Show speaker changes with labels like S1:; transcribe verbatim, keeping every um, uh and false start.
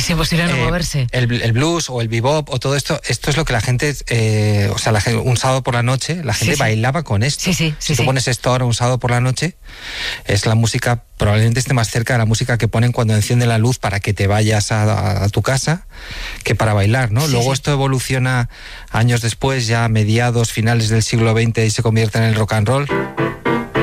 S1: Es imposible no
S2: eh,
S1: moverse.
S2: El, el blues o el bebop o todo esto, esto es lo que la gente, eh, o sea, la gente, un sábado por la noche, la gente
S1: Sí, sí.
S2: bailaba con esto.
S1: Sí, sí, sí,
S2: si tú
S1: sí.
S2: pones esto ahora un sábado por la noche, es la música, probablemente esté más cerca de la música que ponen cuando encienden la luz para que te vayas a, a, a tu casa, que para bailar, ¿no?
S1: Sí,
S2: Luego
S1: sí.
S2: esto evoluciona años después, ya a mediados, finales del siglo veinte, y se convierte en el rock and roll.